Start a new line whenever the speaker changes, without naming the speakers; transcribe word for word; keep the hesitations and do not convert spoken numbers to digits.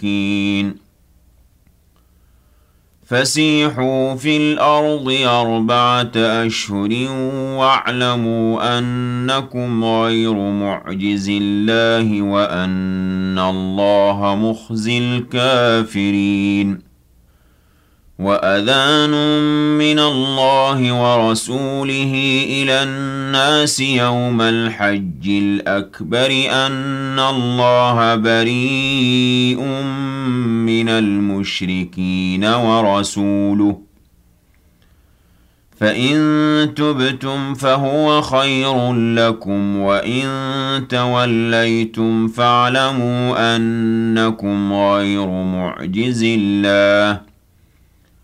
مشكين فسيحوا في الأرض أربعة أشهر واعلموا أنكم غير معجز الله وأن الله مخزي الكافرين وأذان من الله ورسوله إلى الناس يوم الحج الأكبر أن الله بريء من المشركين ورسوله فإن تبتم فهو خير لكم وإن توليتم فاعلموا أنكم غير معجز الله